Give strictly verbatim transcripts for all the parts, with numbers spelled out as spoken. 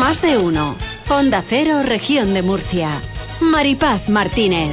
Más de uno. Onda Cero, Región de Murcia. Maripaz Martínez.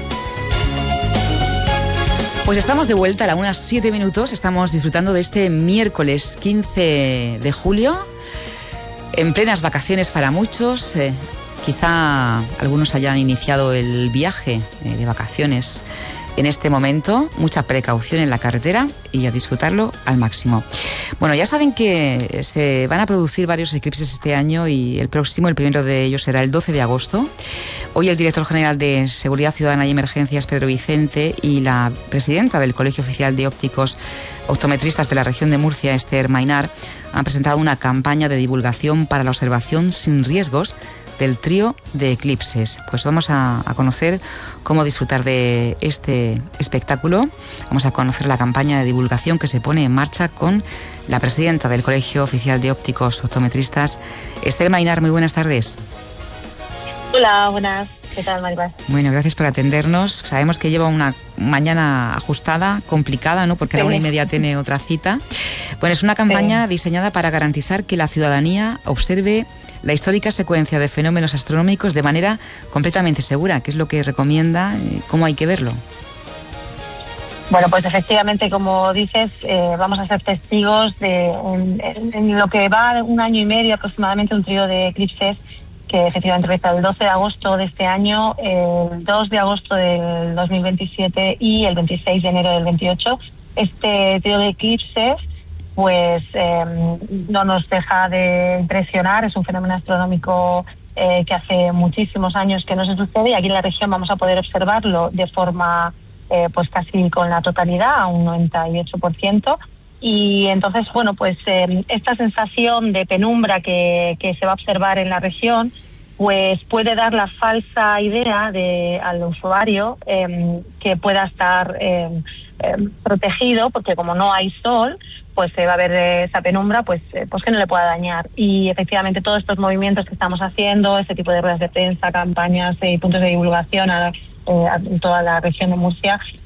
Pues estamos de vuelta a las unas siete minutos. Estamos disfrutando de este miércoles quince de julio. En plenas vacaciones para muchos. Eh, quizá algunos hayan iniciado el viaje eh, de vacaciones en este momento. Mucha precaución en la carretera y a disfrutarlo al máximo. Bueno, ya saben que se van a producir varios eclipses este año y el próximo, el primero de ellos, será el doce de agosto. Hoy el director general de Seguridad Ciudadana y Emergencias, Pedro Vicente, y la presidenta del Colegio Oficial de Ópticos Optometristas de la región de Murcia, Esther Mainar, han presentado una campaña de divulgación para la observación sin riesgos del trío de eclipses. Pues vamos a, a conocer cómo disfrutar de este espectáculo. Vamos a conocer la campaña de divulgación que se pone en marcha con la presidenta del Colegio Oficial de Ópticos Optometristas, Esther Mainar. Muy buenas tardes. Hola, buenas. ¿Qué tal, Maripaz? Bueno, gracias por atendernos. Sabemos que lleva una mañana ajustada, complicada, ¿no? Porque sí. A la una y media tiene otra cita. Bueno, es una campaña sí. diseñada para garantizar que la ciudadanía observe la histórica secuencia de fenómenos astronómicos de manera completamente segura. ¿Qué es lo que recomienda? ¿Cómo hay que verlo? Bueno, pues efectivamente, como dices, eh, vamos a ser testigos de en, en, en lo que va un año y medio aproximadamente, un trío de eclipses que efectivamente empieza el doce de agosto de este año, el dos de agosto del dos mil veintisiete y el veintiséis de enero del veintiocho. Este trío de eclipses pues eh, no nos deja de impresionar. Es un fenómeno astronómico eh, que hace muchísimos años que no se sucede, y aquí en la región vamos a poder observarlo de forma eh, pues casi con la totalidad, a un noventa y ocho por ciento. Y entonces, bueno, pues eh, esta sensación de penumbra que, que se va a observar en la región pues puede dar la falsa idea de, al usuario eh, que pueda estar eh, eh, protegido, porque como no hay sol, pues se eh, va a ver eh, esa penumbra, pues, eh, pues que no le pueda dañar. Y efectivamente todos estos movimientos que estamos haciendo, este tipo de ruedas de prensa, campañas y eh, puntos de divulgación a, eh, a toda la región de Murcia,